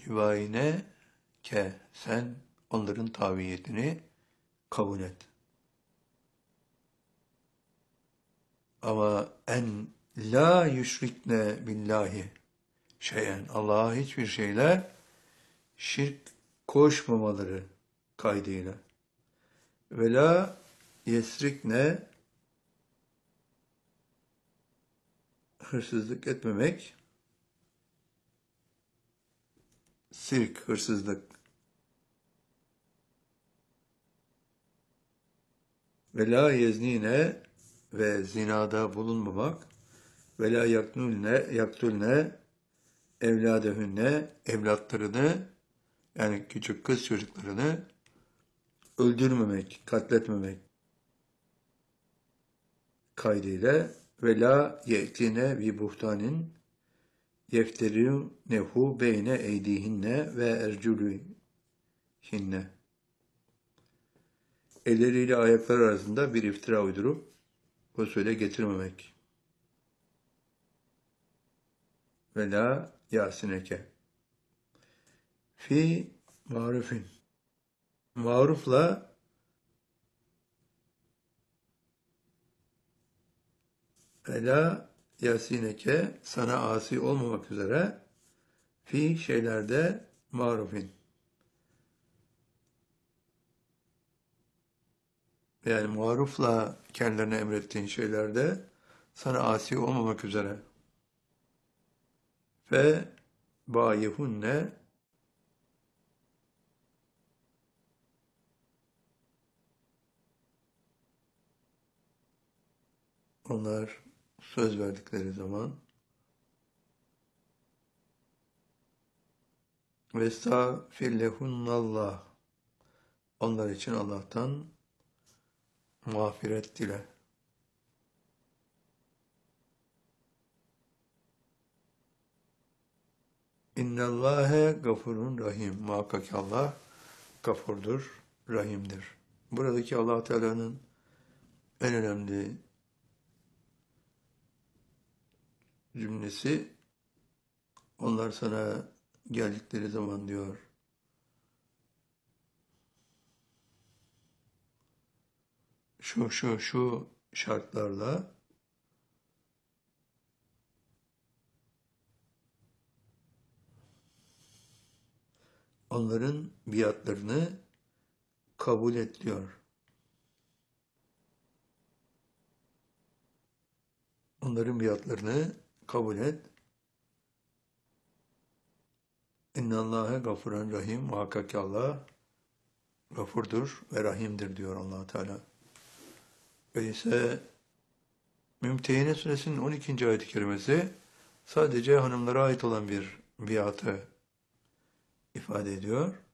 Yüvayine ke sen onların tabiyetini kabul et. Ama en la yüşrikne billahi şeyen Allah'a hiçbir şeyler şirk koşmamaları kaydıyla. Ve la yesrikne hırsızlık etmemek, sirk, hırsızlık. Ve la yeznine ve zinada bulunmamak, ve la yaktulne evladehünne evlatlarını yani küçük kız çocuklarını öldürmemek, katletmemek kaydıyla ve la ye'tine bi buhtanin yefterinehu beyne eydihinne ve erculihinne. Elleriyle ayaklar arasında bir iftira uydurup o söyle getirmemek. Ve la yasineke. Fi marufin. Marufla ve la yasineke sana asi olmamak üzere fi şeylerde marufin. Yani marufla kendilerine emrettiğin şeylerde sana asi olmamak üzere. Ve bayihunne onlar söz verdikleri zaman vestağfirlehunnallah onlar için Allah'tan mağfiret dile. İnnallâhe gafurun rahim. Muhakkak ki Allah gafurdur, rahimdir. Buradaki Allah Teala'nın en önemli cümlesi onlar sana geldikleri zaman diyor şu şartlarla onların biatlarını kabul et diyor. Onların biatlarını kabul et. İnnallâhe gafuran rahim. Muhakkak ki Allah gafurdur ve rahimdir diyor Allah Teala. Öyleyse Mümtehine Suresinin 12. ayet-i kerimesi sadece hanımlara ait olan bir biatı ifade ediyor.